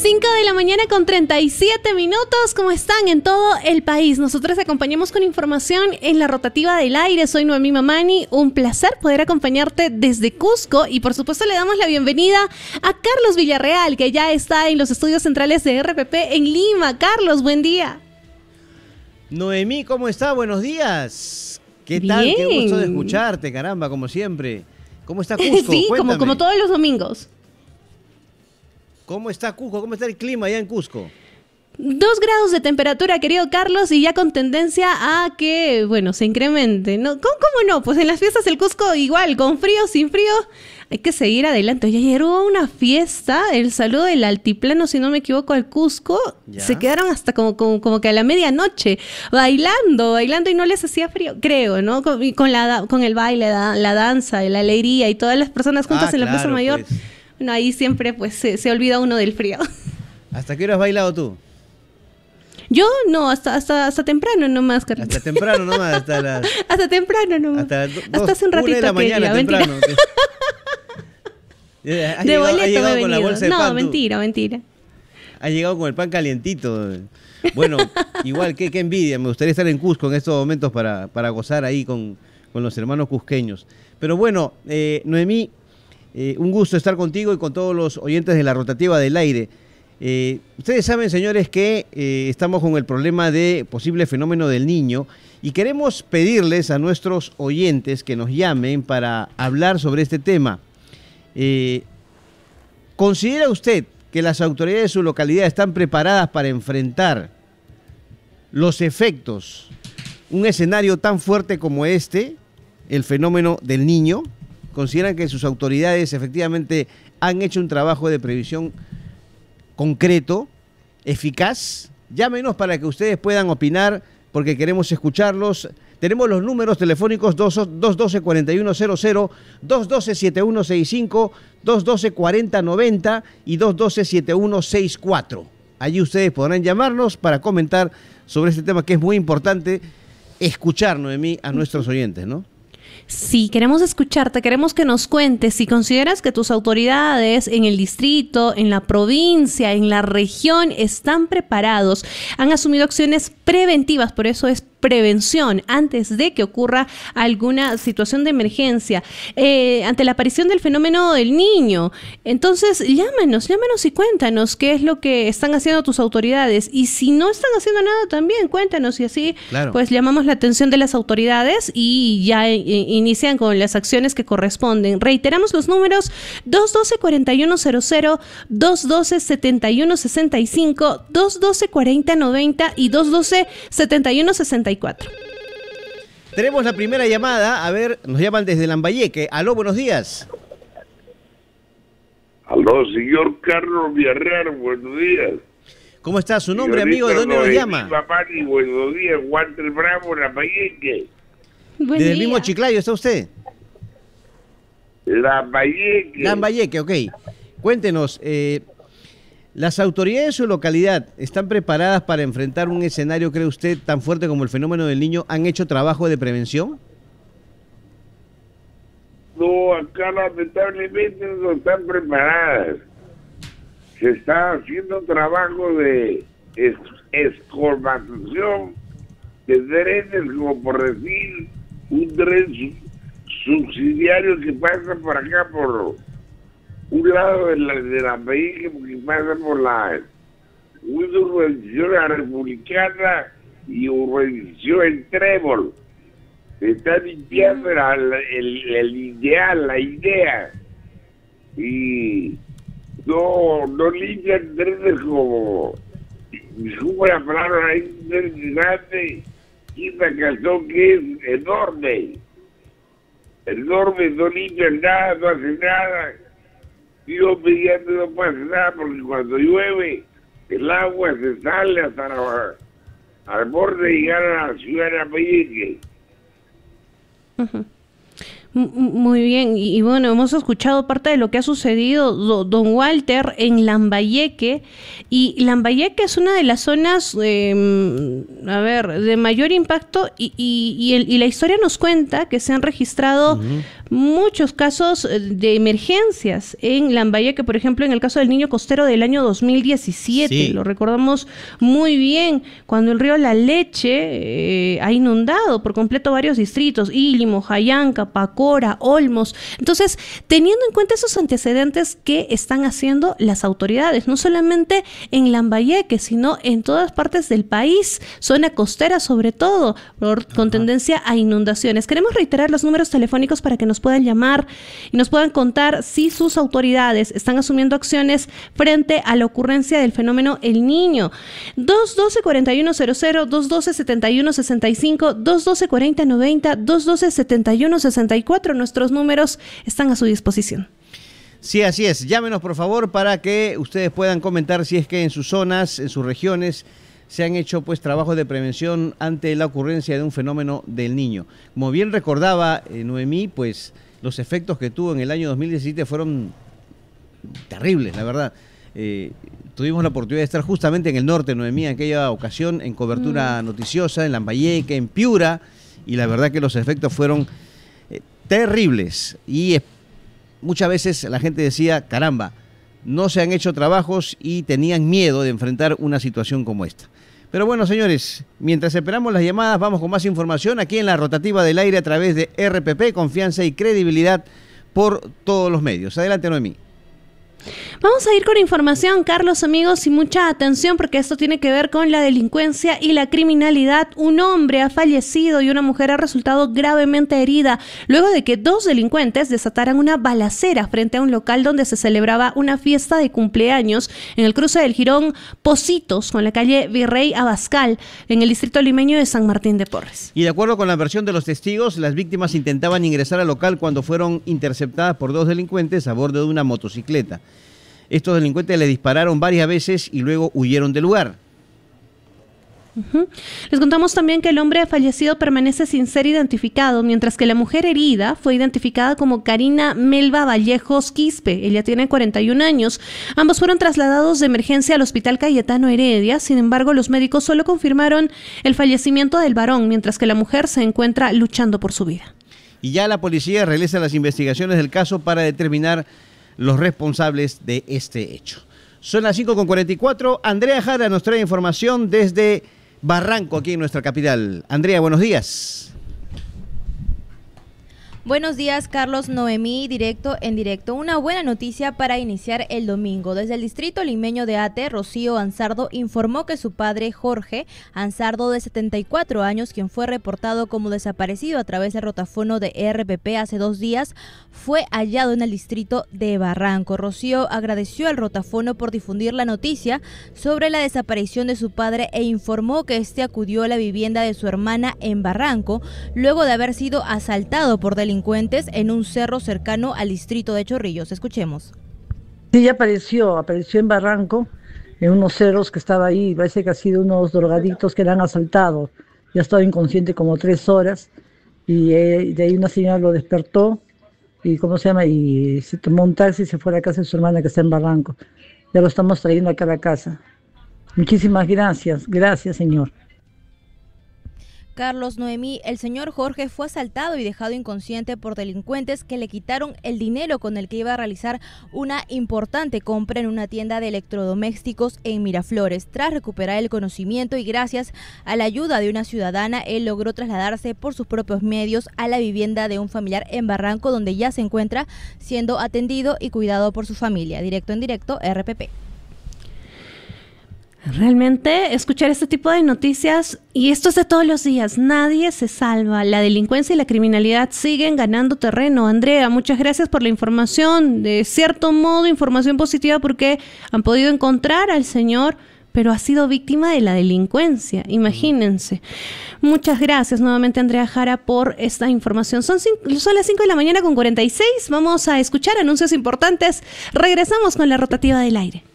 5 de la mañana con 37 minutos. ¿Cómo están en todo el país? Nosotros acompañamos con información en la rotativa del aire. Soy Noemí Mamani. Un placer poder acompañarte desde Cusco. Y por supuesto le damos la bienvenida a Carlos Villarreal, que ya está en los estudios centrales de RPP en Lima. Carlos, buen día. Noemí, ¿cómo está? Buenos días. ¿Qué tal? Bien. Qué gusto de escucharte, caramba, como siempre. ¿Cómo está Cusco? Sí, Cuéntame. como todos los domingos. ¿Cómo está Cusco? ¿Cómo está el clima allá en Cusco? 2 grados de temperatura, querido Carlos, y ya con tendencia a que, bueno, se incremente, ¿no? ¿Cómo no? Pues en las fiestas del Cusco igual, con frío, sin frío, hay que seguir adelante. Oye, ayer hubo una fiesta, el saludo del altiplano, si no me equivoco, al Cusco. ¿Ya? Se quedaron hasta como que a la medianoche, bailando y no les hacía frío, creo, ¿no? Con el baile, la danza, la alegría y todas las personas juntas en la Plaza Mayor. Pues. Bueno, ahí siempre pues se olvida uno del frío. ¿Hasta qué hora has bailado tú? Yo no, hasta temprano nomás, Carlos. Hasta temprano nomás, Hasta temprano nomás. Hasta hace un ratito 1 de la mañana, mentira. temprano. De boleto me he con la venido. bolsa de No, pan, mentira. Ha llegado con el pan calientito. Bueno, igual, qué envidia. Me gustaría estar en Cusco en estos momentos para gozar ahí con los hermanos cusqueños. Pero bueno, Noemí, un gusto estar contigo y con todos los oyentes de la rotativa del aire. Ustedes saben, señores, que estamos con el problema de posible fenómeno del Niño y queremos pedirles a nuestros oyentes que nos llamen para hablar sobre este tema. ¿Considera usted que las autoridades de su localidad están preparadas para enfrentar los efectos, un escenario tan fuerte como este, el fenómeno del Niño? ¿Consideran que sus autoridades efectivamente han hecho un trabajo de previsión concreto, eficaz? Llámenos para que ustedes puedan opinar, porque queremos escucharlos. Tenemos los números telefónicos 212-4100, 212-7165, 212-4090 y 212-7164. Allí ustedes podrán llamarnos para comentar sobre este tema que es muy importante escuchar, Noemí, a nuestros oyentes, ¿no? Sí, queremos escucharte, queremos que nos cuentes si consideras que tus autoridades en el distrito, en la provincia, en la región están preparados, han asumido acciones preventivas, por eso es prevención antes de que ocurra alguna situación de emergencia ante la aparición del fenómeno del Niño. Entonces, llámanos y cuéntanos qué es lo que están haciendo tus autoridades, y si no están haciendo nada también cuéntanos, y así claro, pues llamamos la atención de las autoridades y ya inician con las acciones que corresponden. Reiteramos los números: 212-4100, 212-7165, 212-4090 y 212-7164. Tenemos la primera llamada. A ver, nos llaman desde Lambayeque. Aló, buenos días. Aló, señor Carlos Villarreal, buenos días. ¿Cómo está su nombre, Señorita amigo? ¿De dónde nos Noemí llama? Mamani, buenos días, Walter Bravo, Lambayeque. Buen Desde el día. mismo Chiclayo, ¿está usted? Lambayeque. Lambayeque, ok. Cuéntenos, ¿las autoridades de su localidad están preparadas para enfrentar un escenario, cree usted, tan fuerte como el fenómeno del Niño? ¿Han hecho trabajo de prevención? No, acá lamentablemente no están preparadas. Se está haciendo trabajo de excavación de drenes, como por decir, un dren subsidiario que pasa por acá, por un lado de la Bahía, que pasa por la urbanización la Republicana y urbanización el Trébol. Se está limpiando la idea. Y no limpian drenes como una palabra ahí, un dren grande, y una calzón que es enorme. Enorme, no limpian nada, no hacen nada. Dios mediante no pasa nada, porque cuando llueve el agua se sale hasta al borde de llegar a la ciudad de Lambayeque. Muy bien, y bueno, hemos escuchado parte de lo que ha sucedido, don Walter, en Lambayeque, y Lambayeque es una de las zonas, de mayor impacto, y la historia nos cuenta que se han registrado muchos casos de emergencias en Lambayeque, por ejemplo, en el caso del niño costero del año 2017. Sí. Lo recordamos muy bien, cuando el río La Leche ha inundado por completo varios distritos, Ílimo, Jayanca, Pacora, Olmos. Entonces, teniendo en cuenta esos antecedentes, ¿qué están haciendo las autoridades? No solamente en Lambayeque, sino en todas partes del país, zona costera sobre todo, con tendencia a inundaciones. Queremos reiterar los números telefónicos para que nos puedan llamar y nos puedan contar si sus autoridades están asumiendo acciones frente a la ocurrencia del fenómeno El Niño. 212-4100, 212-7165, 212-4090, 212-7164. Nuestros números están a su disposición. Sí, así es. Llámenos, por favor, para que ustedes puedan comentar si es que en sus zonas, en sus regiones, se han hecho pues trabajos de prevención ante la ocurrencia de un fenómeno del Niño. Como bien recordaba Noemí, pues los efectos que tuvo en el año 2017 fueron terribles, la verdad. Tuvimos la oportunidad de estar justamente en el norte, Noemí, en aquella ocasión, en cobertura noticiosa, en Lambayeque, en Piura, y la verdad que los efectos fueron terribles. Y muchas veces la gente decía, caramba, no se han hecho trabajos y tenían miedo de enfrentar una situación como esta. Pero bueno, señores, mientras esperamos las llamadas, vamos con más información aquí en la rotativa del aire a través de RPP, confianza y credibilidad por todos los medios. Adelante, Noemí. Vamos a ir con información, Carlos, amigos, y mucha atención porque esto tiene que ver con la delincuencia y la criminalidad. Un hombre ha fallecido y una mujer ha resultado gravemente herida luego de que dos delincuentes desataran una balacera frente a un local donde se celebraba una fiesta de cumpleaños en el cruce del Jirón Pocitos con la calle Virrey Abascal en el distrito limeño de San Martín de Porres. Y de acuerdo con la versión de los testigos, las víctimas intentaban ingresar al local cuando fueron interceptadas por dos delincuentes a bordo de una motocicleta. Estos delincuentes le dispararon varias veces y luego huyeron del lugar. Les contamos también que el hombre fallecido permanece sin ser identificado, mientras que la mujer herida fue identificada como Karina Melba Vallejos Quispe. Ella tiene 41 años. Ambos fueron trasladados de emergencia al Hospital Cayetano Heredia. Sin embargo, los médicos solo confirmaron el fallecimiento del varón, mientras que la mujer se encuentra luchando por su vida. Y ya la policía realiza las investigaciones del caso para determinar los responsables de este hecho. Son las 5:44. Andrea Jara nos trae información desde Barranco, aquí en nuestra capital. Andrea, buenos días. Buenos días, Carlos, Noemí, en directo. Una buena noticia para iniciar el domingo. Desde el distrito limeño de Ate, Rocío Ansardo informó que su padre, Jorge Ansardo, de 74 años, quien fue reportado como desaparecido a través del rotafono de RPP hace 2 días, fue hallado en el distrito de Barranco. Rocío agradeció al rotafono por difundir la noticia sobre la desaparición de su padre e informó que este acudió a la vivienda de su hermana en Barranco luego de haber sido asaltado por delincuentes en un cerro cercano al distrito de Chorrillos. Escuchemos. Sí, ya apareció en Barranco, en unos cerros que estaba ahí. Parece que ha sido unos drogadictos que le han asaltado. Ya estaba inconsciente como 3 horas y de ahí una señora lo despertó y y se tomó un taxi y se fue a la casa de su hermana que está en Barranco. Ya lo estamos trayendo acá a la casa. Muchísimas gracias, señor. Carlos, Noemí, el señor Jorge fue asaltado y dejado inconsciente por delincuentes que le quitaron el dinero con el que iba a realizar una importante compra en una tienda de electrodomésticos en Miraflores. Tras recuperar el conocimiento y gracias a la ayuda de una ciudadana, él logró trasladarse por sus propios medios a la vivienda de un familiar en Barranco, donde ya se encuentra siendo atendido y cuidado por su familia. Directo en directo, RPP. Realmente escuchar este tipo de noticias, y esto es de todos los días, nadie se salva. La delincuencia y la criminalidad siguen ganando terreno. Andrea, muchas gracias por la información, de cierto modo información positiva porque han podido encontrar al señor, pero ha sido víctima de la delincuencia, imagínense. Muchas gracias nuevamente, Andrea Jara, por esta información. Son las 5 de la mañana con 46, vamos a escuchar anuncios importantes. Regresamos con la rotativa del aire.